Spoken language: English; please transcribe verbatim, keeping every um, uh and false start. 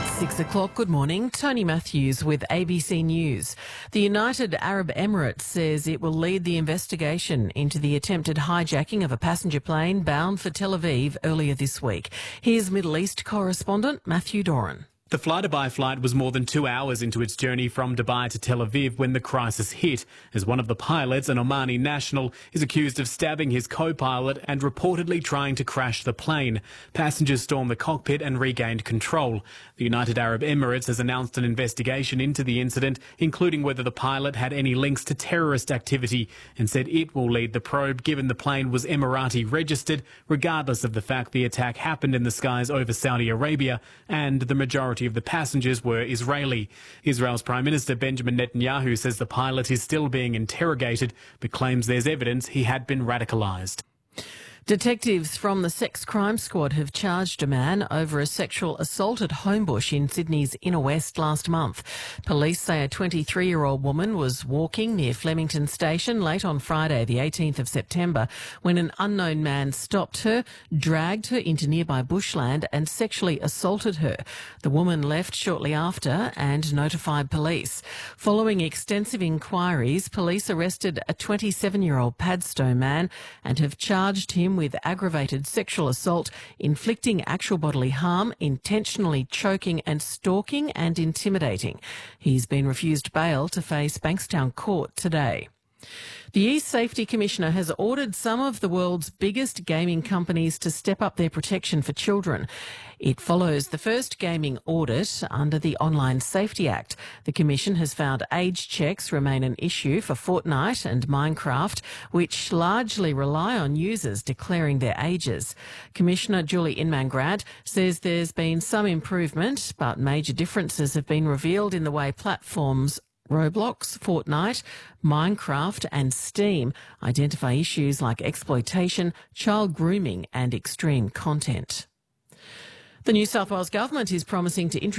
Six o'clock. Good morning. Tony Matthews with A B C News. The United Arab Emirates says it will lead the investigation into the attempted hijacking of a passenger plane bound for Tel Aviv earlier this week. Here's Middle East correspondent Matthew Doran. The Fly-Dubai flight was more than two hours into its journey from Dubai to Tel Aviv when the crisis hit, as one of the pilots, an Omani national, is accused of stabbing his co-pilot and reportedly trying to crash the plane. Passengers stormed the cockpit and regained control. The United Arab Emirates has announced an investigation into the incident, including whether the pilot had any links to terrorist activity, and said it will lead the probe given the plane was Emirati registered, regardless of the fact the attack happened in the skies over Saudi Arabia and the majority of the passengers were Israeli. Israel's Prime Minister Benjamin Netanyahu says the pilot is still being interrogated, but claims there's evidence he had been radicalised. Detectives from the Sex Crime Squad have charged a man over a sexual assault at Homebush in Sydney's inner west last month. Police say a twenty-three-year-old woman was walking near Flemington Station late on Friday, the eighteenth of September, when an unknown man stopped her, dragged her into nearby bushland and sexually assaulted her. The woman left shortly after and notified police. Following extensive inquiries, police arrested a twenty-seven-year-old Padstow man and have charged him with aggravated sexual assault, inflicting actual bodily harm, intentionally choking and stalking and intimidating. He's been refused bail to face Bankstown Court today. The East Safety Commissioner has ordered some of the world's biggest gaming companies to step up their protection for children. It follows the first gaming audit under the Online Safety Act. The Commission has found age checks remain an issue for Fortnite and Minecraft, which largely rely on users declaring their ages. Commissioner Julie Inman-Grant says there's been some improvement, but major differences have been revealed in the way platforms Roblox, Fortnite, Minecraft and Steam identify issues like exploitation, child grooming and extreme content. The New South Wales Government is promising to introduce